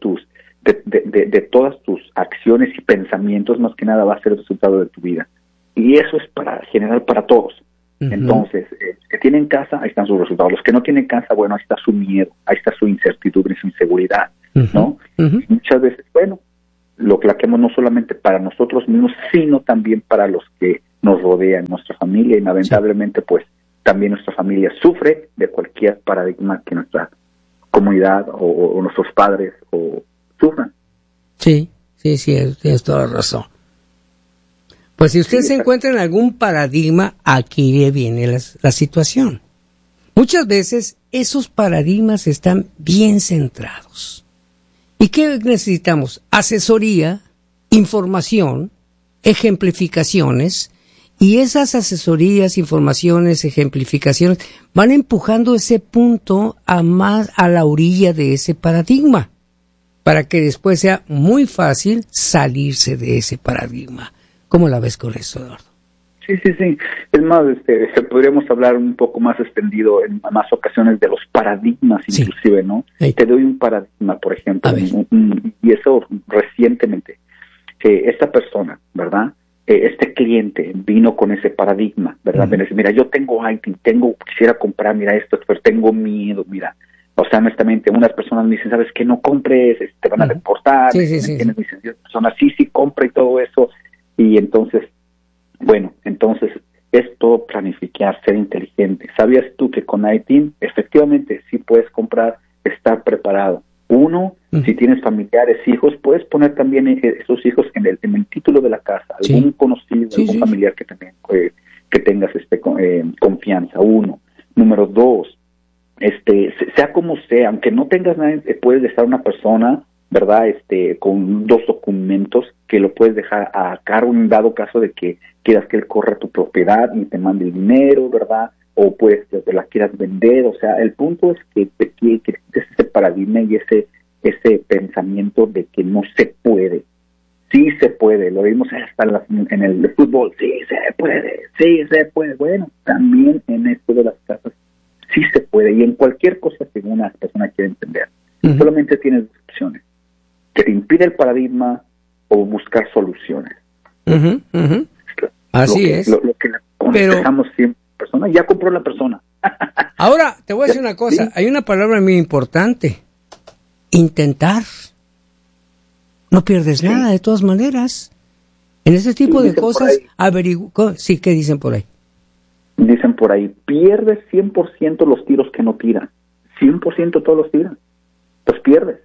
todas tus acciones y pensamientos, más que nada, va a ser el resultado de tu vida. Y eso es general para todos. Entonces, que tienen casa, ahí están sus resultados. Los que no tienen casa, bueno, ahí está su miedo, ahí está su incertidumbre, su inseguridad, ¿no? Muchas veces, bueno, lo plaquemos no solamente para nosotros mismos, sino también para los que nos rodean, nuestra familia, y lamentablemente, pues, también nuestra familia sufre de cualquier paradigma que nuestra comunidad o nuestros padres sufran. Sí, tienes toda la razón. Pues si usted se encuentra en algún paradigma, aquí le viene la situación. Muchas veces esos paradigmas están bien centrados. ¿Y qué necesitamos? Asesoría, información, ejemplificaciones, y esas asesorías, informaciones, ejemplificaciones van empujando ese punto más a la orilla de ese paradigma, para que después sea muy fácil salirse de ese paradigma. ¿Cómo la ves con eso, Eduardo? Sí. Es más, podríamos hablar un poco más extendido en más ocasiones de los paradigmas, inclusive, ¿no? Te doy un paradigma, por ejemplo, y eso recientemente. Esta persona, ¿verdad? Este cliente vino con ese paradigma, ¿verdad? Me dice, mira, yo tengo IT, quisiera comprar, mira esto, pero tengo miedo, mira. O sea, honestamente, unas personas me dicen, ¿sabes qué? No compres, te van a reportar. Tienes licencia, personas, sí, compra y todo eso. Y entonces, es todo planificar, ser inteligente. ¿Sabías tú que con IT, efectivamente, sí puedes comprar, estar preparado? Uno, si tienes familiares, hijos, puedes poner también esos hijos en el título de la casa, algún conocido, algún familiar que también que tengas confianza. Uno. Número dos, sea como sea, aunque no tengas nada, puedes dejar una persona, ¿verdad? Con 2 documentos que lo puedes dejar a cargo en dado caso de que quieras que él corra tu propiedad y te mande el dinero, ¿verdad? O pues te la quieras vender. O sea, el punto es que ese paradigma y ese pensamiento de que no se puede. Sí se puede, lo vimos hasta en el fútbol, sí se puede. Bueno, también en esto de las casas sí se puede, y en cualquier cosa que una persona quiera entender. Solamente tienes 2 opciones: que te impide el paradigma o buscar soluciones. Así es. Lo que aconsejamos siempre a la persona, ya compró la persona. Ahora, te voy a decir una cosa, hay una palabra muy importante: intentar. No pierdes nada, de todas maneras. En ese tipo de cosas, Sí, ¿qué dicen por ahí? Dicen por ahí, pierdes 100% los tiros que no tiran. 100% todos los tiran. Los pierdes.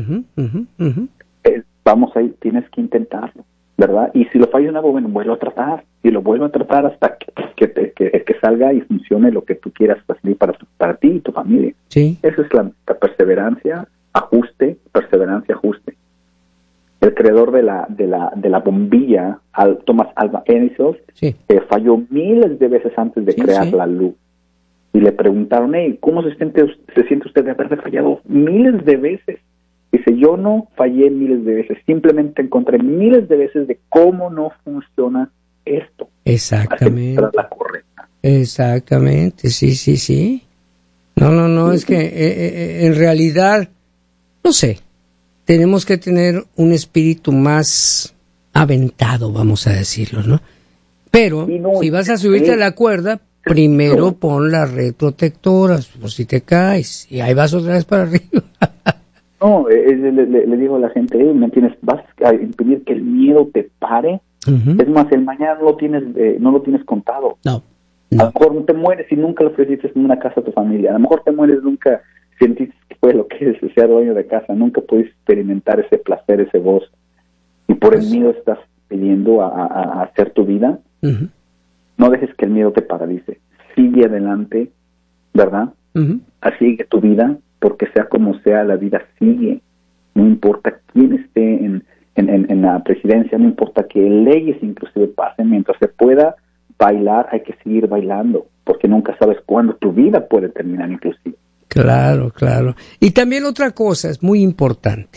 Vamos ahí, tienes que intentarlo, ¿verdad? Y si lo falla una vez, bueno, vuelvo a tratar. Y lo vuelvo a tratar hasta que salga y funcione lo que tú quieras hacer para ti y tu familia. Sí. Esa es la perseverancia, ajuste. El creador de la bombilla, Thomas Alva Edison, falló miles de veces antes de crear la luz. Y le preguntaron, ¿cómo se siente usted de haber fallado miles de veces? Dice, yo no fallé miles de veces, simplemente encontré miles de veces de cómo no funciona esto. Exactamente. La correcta. Exactamente, sí. No, es que en realidad, no sé, tenemos que tener un espíritu más aventado, vamos a decirlo, ¿no? Pero si vas a subirte a la cuerda, primero pon la red protectora, por si te caes, y ahí vas otra vez para arriba. No, le digo a la gente, ¿me entiendes? Vas a impedir que el miedo te pare. Es más, el mañana no lo tienes contado. No. A lo mejor no te mueres y nunca le ofreciste una casa a tu familia. A lo mejor te mueres, nunca sentiste que fue lo que es ser dueño de casa. Nunca pudiste experimentar ese placer, ese gozo. Y por el miedo estás pidiendo a hacer tu vida. No dejes que el miedo te paralice. Sigue adelante, ¿verdad? Sigue tu vida, porque sea como sea, la vida sigue. No importa quién esté en la presidencia, no importa que leyes inclusive pasen, mientras se pueda bailar, hay que seguir bailando, porque nunca sabes cuándo tu vida puede terminar inclusive. Claro. Y también otra cosa es muy importante.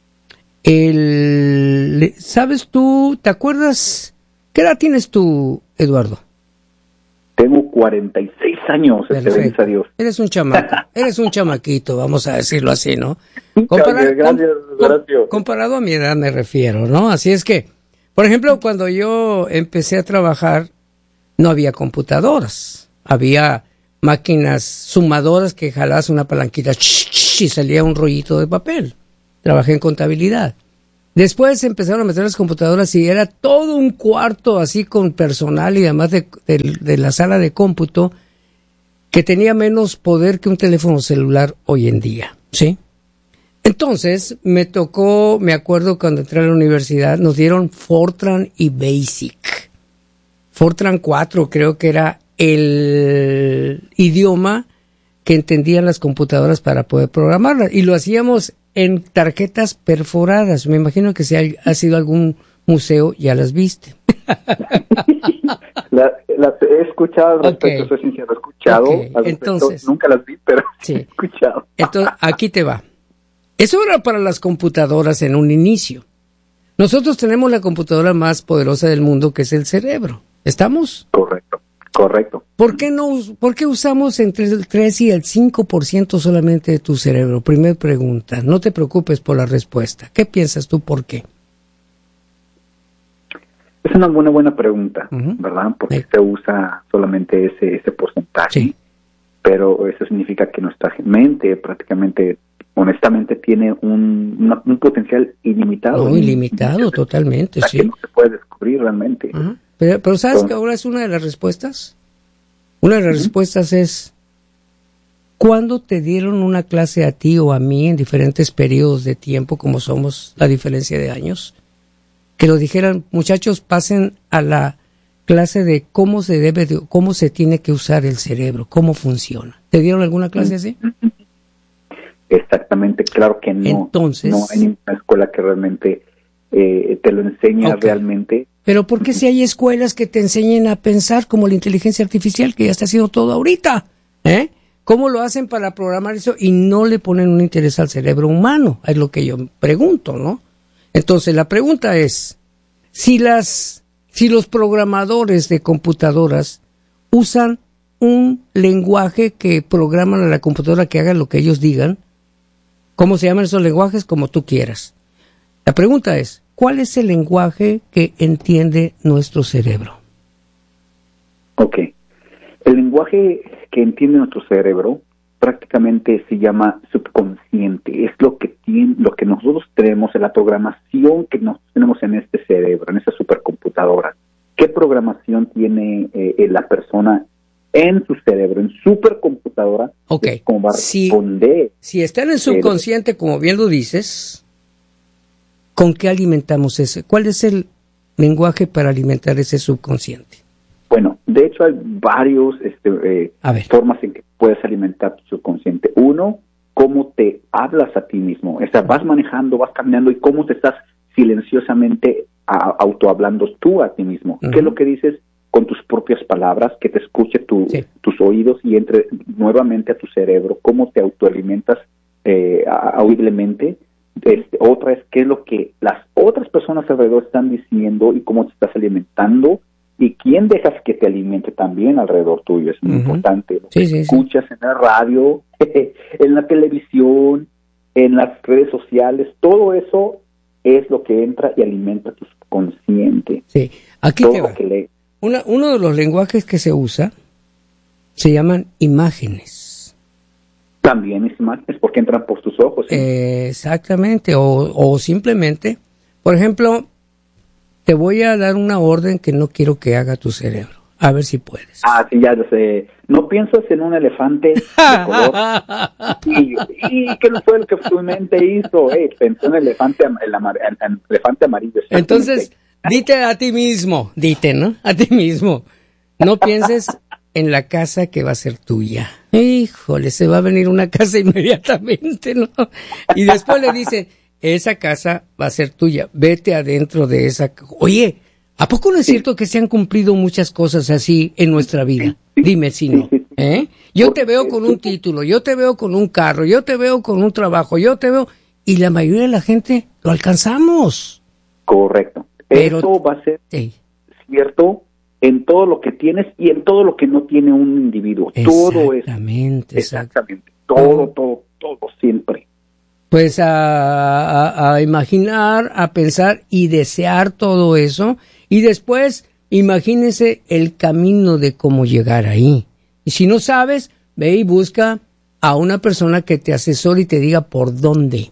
¿Sabes tú, te acuerdas, qué edad tienes tú, Eduardo? Tengo 46 años, gracias a Dios. Eres un chamaco, eres un chamaquito, vamos a decirlo así, ¿no? Gracias. Comparado a mi edad me refiero, ¿no? Así es que, por ejemplo, cuando yo empecé a trabajar, no había computadoras. Había máquinas sumadoras que jalabas una palanquita y salía un rollito de papel. Trabajé en contabilidad. Después empezaron a meter las computadoras y era todo un cuarto así con personal y además de la sala de cómputo que tenía menos poder que un teléfono celular hoy en día, ¿sí? Entonces me tocó, me acuerdo cuando entré a la universidad, nos dieron Fortran y Basic. Fortran 4 creo que era el idioma que entendían las computadoras para poder programarlas y lo hacíamos en tarjetas perforadas. Me imagino que si ha sido algún museo, ya las viste. Las he escuchado al respecto, soy sincero, he escuchado al respecto. Entonces, nunca las vi, pero sí he escuchado. Entonces, aquí te va. Eso era para las computadoras en un inicio. Nosotros tenemos la computadora más poderosa del mundo, que es el cerebro. ¿Estamos? Correcto. ¿Por qué usamos entre el 3 y el 5% solamente de tu cerebro? Primera pregunta. No te preocupes por la respuesta. ¿Qué piensas tú por qué? Es una buena pregunta, ¿verdad? Porque se usa solamente ese porcentaje. Sí. Pero eso significa que nuestra mente prácticamente, honestamente, tiene un potencial ilimitado. Ilimitado, totalmente, sí. Que no se puede descubrir realmente. Pero ¿sabes que ahora es una de las respuestas? Una de las respuestas es, ¿cuándo te dieron una clase a ti o a mí en diferentes periodos de tiempo, como somos la diferencia de años? Que lo dijeran, muchachos, pasen a la clase de cómo se tiene que usar el cerebro, cómo funciona. ¿Te dieron alguna clase así? Exactamente, claro que no. Entonces, no hay ninguna escuela que realmente te lo enseña realmente. Pero ¿por qué si hay escuelas que te enseñen a pensar como la inteligencia artificial, que ya está haciendo todo ahorita? ¿Cómo lo hacen para programar eso y no le ponen un interés al cerebro humano? Es lo que yo pregunto, ¿no? Entonces, la pregunta es, si los programadores de computadoras usan un lenguaje que programan a la computadora que haga lo que ellos digan, ¿cómo se llaman esos lenguajes? Como tú quieras. La pregunta es, ¿cuál es el lenguaje que entiende nuestro cerebro? Ok. El lenguaje que entiende nuestro cerebro prácticamente se llama subconsciente. Es lo que nosotros tenemos en la programación que nosotros tenemos en este cerebro, en esta supercomputadora. ¿Qué programación tiene la persona en su cerebro, en supercomputadora? Ok. ¿Cómo va a responder? Si está en el subconsciente, como bien lo dices, ¿con qué alimentamos ese? ¿Cuál es el lenguaje para alimentar ese subconsciente? Bueno, de hecho hay varios formas en que puedes alimentar tu subconsciente. Uno, cómo te hablas a ti mismo. O sea, vas manejando, vas caminando y cómo te estás silenciosamente autohablando tú a ti mismo. ¿Qué es lo que dices con tus propias palabras? Que te escuche tus oídos y entre nuevamente a tu cerebro. ¿Cómo te autoalimentas audiblemente? Otra es qué es lo que las otras personas alrededor están diciendo y cómo te estás alimentando. ¿Y quién dejas que te alimente también alrededor tuyo? Es muy importante. Lo que escuchas en la radio, en la televisión, en las redes sociales, todo eso es lo que entra y alimenta tu subconsciente. Sí, aquí todo te va. Uno de los lenguajes que se usa se llaman imágenes. También es imágenes porque entran por tus ojos. ¿Sí? Exactamente, o simplemente, por ejemplo, te voy a dar una orden que no quiero que haga tu cerebro. A ver si puedes. Sí, ya lo sé. No piensas en un elefante de color. ¿Y qué no fue lo que tu mente hizo? Pensó en el elefante amarillo. Entonces, dite a ti mismo, ¿no? A ti mismo. No pienses en la casa que va a ser tuya. Híjole, se va a venir una casa inmediatamente, ¿no? Y después le dicen, esa casa va a ser tuya, vete adentro de esa. Oye, ¿a poco no es cierto que se han cumplido muchas cosas así en nuestra vida? Dime si no. Yo te veo con un título, yo te veo con un carro, yo te veo con un trabajo, yo te veo. Y la mayoría de la gente lo alcanzamos. Correcto. Pero eso va a ser cierto en todo lo que tienes y en todo lo que no tiene un individuo. Todo eso. Exactamente. Todo, siempre. Pues a imaginar, a pensar y desear todo eso. Y después, imagínense el camino de cómo llegar ahí. Y si no sabes, ve y busca a una persona que te asesore y te diga por dónde.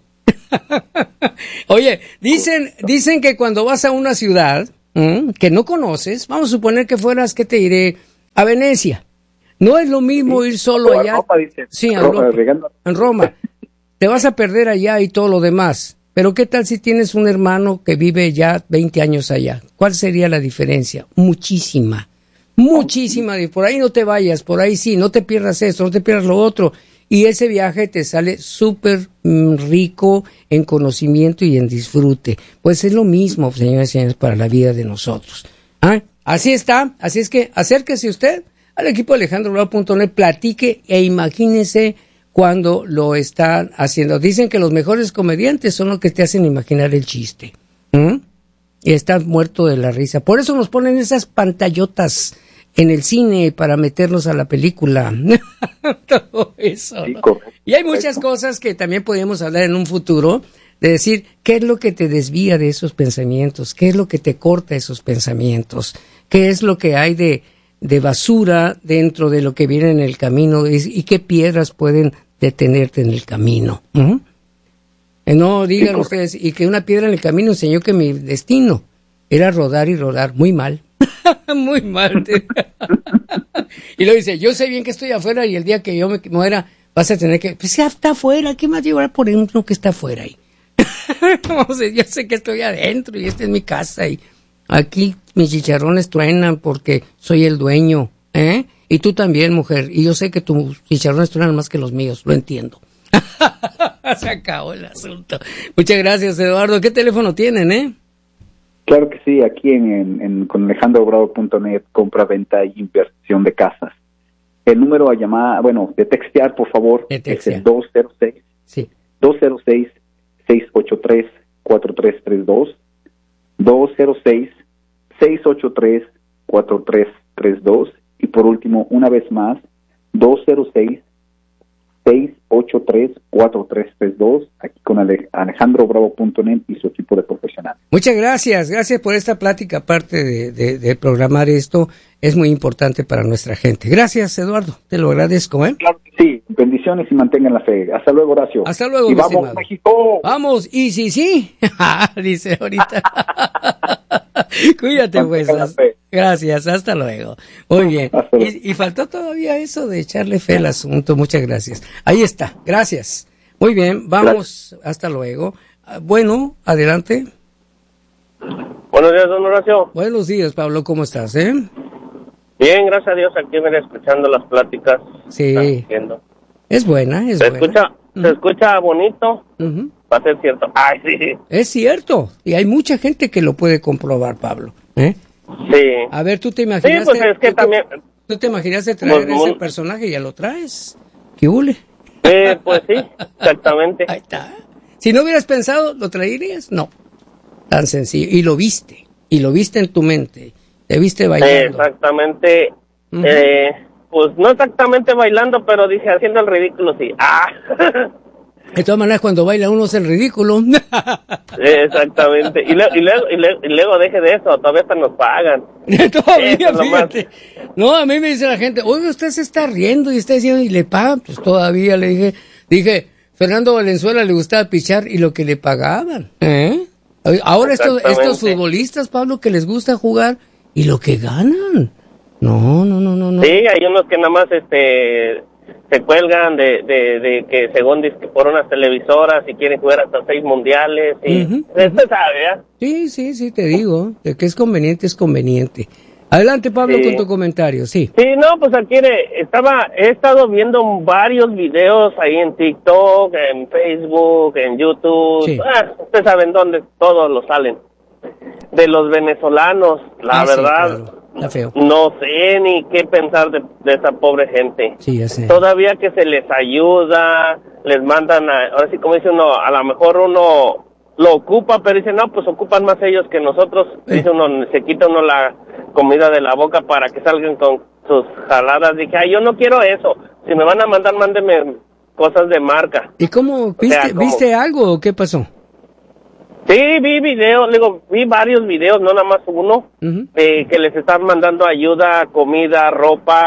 Oye, dicen que cuando vas a una ciudad que no conoces, vamos a suponer que fueras, ¿qué te diré? A Venecia. No es lo mismo ir solo allá. Europa, dice. Sí, en Roma. Te vas a perder allá y todo lo demás. Pero ¿qué tal si tienes un hermano que vive ya 20 años allá? ¿Cuál sería la diferencia? Muchísima. Por ahí no te vayas, por ahí sí, no te pierdas esto, no te pierdas lo otro. Y ese viaje te sale súper rico en conocimiento y en disfrute. Pues es lo mismo, señoras y señores, para la vida de nosotros. Así está, así es que acérquese usted al equipo de AlejandroBravo.net, platique e imagínese cuando lo están haciendo. Dicen que los mejores comediantes son los que te hacen imaginar el chiste. Y estás muerto de la risa. Por eso nos ponen esas pantallotas en el cine para meternos a la película. Todo eso, ¿no? Y hay muchas cosas que también podríamos hablar en un futuro, de decir, ¿qué es lo que te desvía de esos pensamientos? ¿Qué es lo que te corta esos pensamientos? ¿Qué es lo que hay de basura dentro de lo que viene en el camino? ¿Y qué piedras pueden detenerte en el camino? No digan ustedes, y que una piedra en el camino enseñó que mi destino era rodar y rodar. Muy mal. Muy mal. Y luego dice, yo sé bien que estoy afuera y el día que yo me muera vas a tener que, pues ya está afuera, ¿qué más llevar por uno que está afuera ahí? Yo sé que estoy adentro y esta es mi casa y aquí mis chicharrones truenan porque soy el dueño, y tú también, mujer, y yo sé que tus chicharrones truenan más que los míos, lo entiendo. Se acabó el asunto. Muchas gracias, Eduardo. ¿Qué teléfono tienen, Claro que sí, aquí con AlejandroBravo.net, compra, venta y inversión de casas. El número a llamar, de textear, por favor, es el 206-683-4332, 206-683-4332, y por último, una vez más, 206-683-4332, aquí con AlejandroBravo.net y su equipo de profesionales. Muchas gracias por esta plática. Aparte de programar esto, es muy importante para nuestra gente. Gracias, Eduardo, te lo agradezco. Claro que sí, bendiciones y mantengan la fe. Hasta luego, Horacio. Hasta luego, y mi vamos, estimado. México. Vamos, y sí, dice ahorita. Cuídate, pues. Gracias, hasta luego. Muy bien. Y faltó todavía eso de echarle fe al asunto. Muchas gracias. Ahí está, gracias. Muy bien, vamos, hasta luego. Bueno, adelante. Buenos días, don Horacio. Buenos días, Pablo, ¿cómo estás, Bien, gracias a Dios, aquí me escuchando las pláticas. Sí. Es buena, se escucha bonito. Va a ser cierto. Ay, sí. Es cierto, y hay mucha gente que lo puede comprobar, Pablo. Sí. A ver, ¿tú te imaginas? Sí, pues es que también... ¿Tú te imaginaste traer ese personaje y ya lo traes? ¿Qué hule? Pues sí, exactamente. Ahí está. Si no hubieras pensado, ¿lo traerías? No. Tan sencillo. Y lo viste en tu mente. Te viste bailando. Exactamente. Pues no exactamente bailando, pero dije haciendo el ridículo, sí. De todas maneras, cuando baila uno es el ridículo. Exactamente. Y luego deje de eso, todavía hasta nos pagan. Todavía, fíjate. No, a mí me dice la gente, oye, usted se está riendo y está diciendo, y le pagan. Pues todavía le dije, Fernando Valenzuela le gustaba pichar y lo que le pagaban. Ahora estos futbolistas, Pablo, que les gusta jugar y lo que ganan. No. Sí, hay unos que nada más se cuelgan de que según dice que por unas televisoras y quieren jugar hasta 6 mundiales y usted sabe, ¿ya? Sí, te digo, de que es conveniente. Adelante, Pablo, con tu comentario, sí. Sí, no, pues aquí he estado viendo varios videos ahí en TikTok, en Facebook, en YouTube, ustedes saben dónde todos los salen, de los venezolanos, la verdad. Sí, claro. Está feo. No sé ni qué pensar de esa pobre gente. Sí, ya sé. Todavía que se les ayuda, les mandan ahora sí, como dice uno, a lo mejor uno lo ocupa, pero dice, no, pues ocupan más ellos que nosotros. Dice uno, se quita uno la comida de la boca para que salgan con sus jaladas. Dije, yo no quiero eso. Si me van a mandar, mándenme cosas de marca. ¿Y cómo? ¿Viste algo o qué pasó? Sí, vi varios videos, no nada más uno, que les están mandando ayuda, comida, ropa,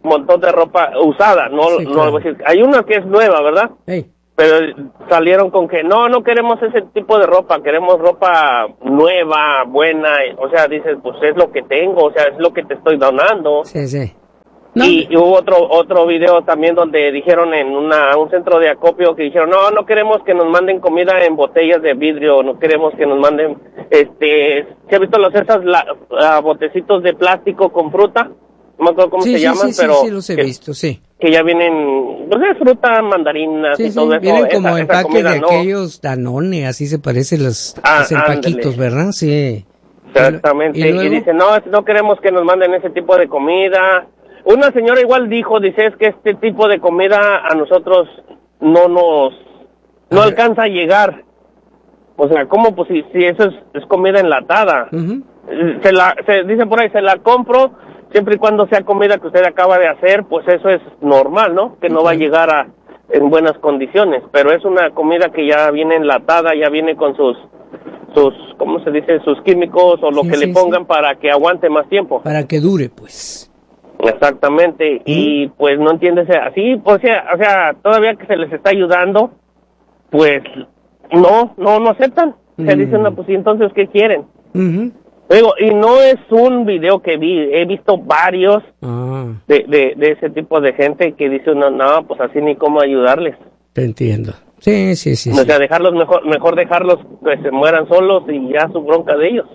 montón de ropa usada, no, Sí, no claro. voy a decir, hay una que es nueva, ¿verdad? Hey. Pero salieron con que no queremos ese tipo de ropa, queremos ropa nueva, buena, o sea, dices, pues es lo que tengo, o sea, es lo que te estoy donando. Sí. No. Y hubo otro video también donde dijeron en un centro de acopio que dijeron, no queremos que nos manden comida en botellas de vidrio, no queremos que nos manden, ¿se ha visto botecitos de plástico con fruta? No me acuerdo cómo se llaman, pero... Sí, los he visto, sí. Que ya vienen, no sé, fruta, mandarinas y todo eso. Vienen como esa empaques comida, de aquellos Danone, así se parecen los empaquitos, ándale. ¿verdad? Sí. Exactamente, ¿Y luego? y dice, no queremos que nos manden ese tipo de comida. Una señora igual dijo, dice, es que este tipo de comida a nosotros no alcanza a llegar. O sea, ¿cómo? Pues si eso es comida enlatada. Uh-huh. Se dice por ahí, se la compro, siempre y cuando sea comida que usted acaba de hacer, pues eso es normal, ¿no? Que no va a llegar en buenas condiciones, pero es una comida que ya viene enlatada, ya viene con sus ¿cómo se dice? Sus químicos o lo que le pongan para que aguante más tiempo. Para que dure, pues. Exactamente, y pues no entiendes así, pues, o sea, todavía que se les está ayudando, pues no aceptan. Se dicen, no, pues, ¿y entonces qué quieren? Uh-huh. Digo, y no es un video que vi, he visto varios de ese tipo de gente que dice uno, no, pues así ni cómo ayudarles. Te entiendo. Sí. O sea, dejarlos mejor dejarlos que se mueran solos y ya su bronca de ellos.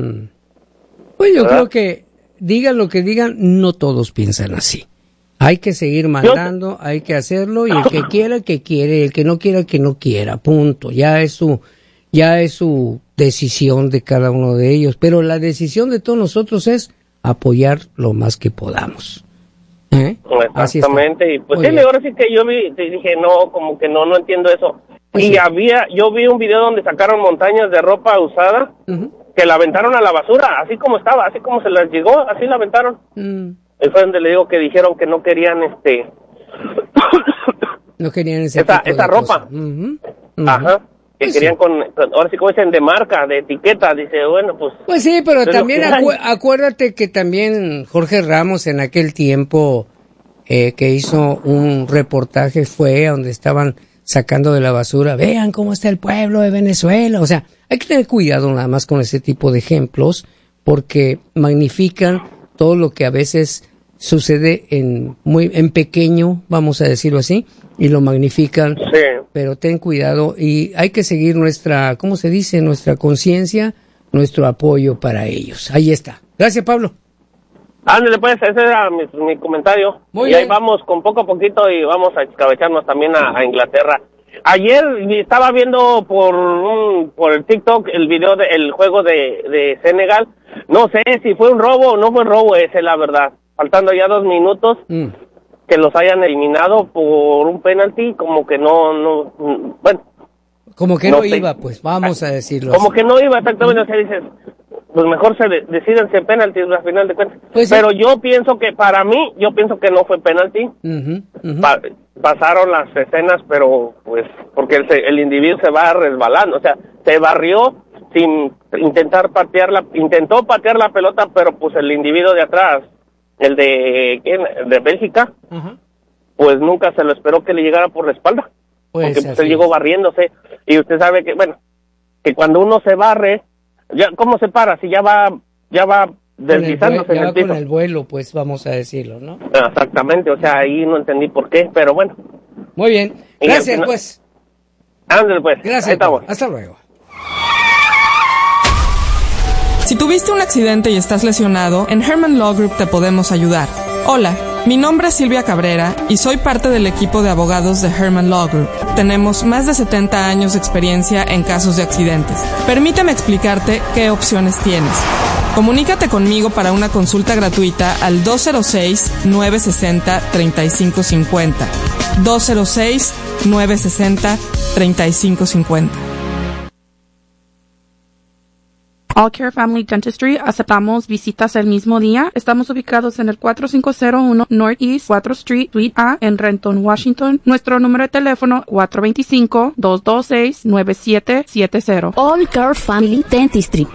Pues yo creo que digan lo que digan, no todos piensan así. Hay que seguir mandando, hay que hacerlo, y el que quiera, que quiere, el que no quiera, que no quiera, punto. Ya es su decisión de cada uno de ellos, pero la decisión de todos nosotros es apoyar lo más que podamos. Exactamente, y pues sí, ahora sí que yo dije, no, como que no entiendo eso. Pues y yo vi un video donde sacaron montañas de ropa usada, que la aventaron a la basura, así como estaba, así como se las llegó, así la aventaron. Y fue donde le digo que dijeron que no querían no querían esa ropa. Ajá. Que querían ahora sí como dicen, de marca, de etiqueta, dice, bueno, pues... Pues sí, pero también acuérdate que también Jorge Ramos en aquel tiempo que hizo un reportaje fue a donde estaban sacando de la basura, vean cómo está el pueblo de Venezuela, o sea, hay que tener cuidado nada más con ese tipo de ejemplos, porque magnifican todo lo que a veces sucede en pequeño, vamos a decirlo así, y lo magnifican. Sí. Pero ten cuidado y hay que seguir nuestra, ¿cómo se dice? Nuestra conciencia, nuestro apoyo para ellos. Ahí está. Gracias, Pablo. Ándale, pues, ese era mi comentario. Muy bien. Ahí vamos con poco a poquito y vamos a escabecharnos también a Inglaterra. Ayer estaba viendo por el TikTok el video del juego de Senegal. No sé si fue un robo o no fue un robo, ese la verdad. Faltando ya 2 minutos, que los hayan eliminado por un penalti, como que no, bueno. Como que no iba, pues, vamos a decirlo como así. que no iba exactamente, o sea, dices, pues mejor decídense penalti al final de cuentas. Pues pero yo pienso que que no fue penalti. Pasaron las escenas, pero pues porque el individuo se va resbalando, o sea, se barrió sin intentó patear la pelota, pero pues el individuo de atrás, el de Bélgica, pues nunca se lo esperó que le llegara por la espalda, pues porque pues él llegó barriéndose, y usted sabe que, bueno, que cuando uno se barre, ya ¿cómo se para? Si ya va deslizándose en el piso. Con el vuelo, pues vamos a decirlo, ¿no? Exactamente, o sea, ahí no entendí por qué, pero bueno. Muy bien, gracias, pues. Ándale, pues. Gracias, ahí estamos. Hasta luego. Si tuviste un accidente y estás lesionado, en Herman Law Group te podemos ayudar. Hola, mi nombre es Silvia Cabrera y soy parte del equipo de abogados de Herman Law Group. Tenemos más de 70 años de experiencia en casos de accidentes. Permíteme explicarte qué opciones tienes. Comunícate conmigo para una consulta gratuita al 206-960-3550. 206-960-3550. All Care Family Dentistry, aceptamos visitas el mismo día. Estamos ubicados en el 4501 Northeast 4th Street, Suite A, en Renton, Washington. Nuestro número de teléfono 425-226-9770. All Care Family Dentistry,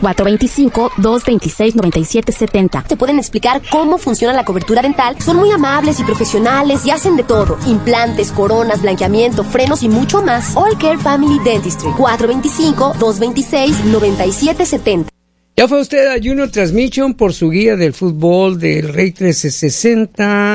425-226-9770. Te pueden explicar cómo funciona la cobertura dental. Son muy amables y profesionales y hacen de todo. Implantes, coronas, blanqueamiento, frenos y mucho más. All Care Family Dentistry, 425-226-9770. Ya fue usted a Junior Transmission por su guía del fútbol del Rey 1360.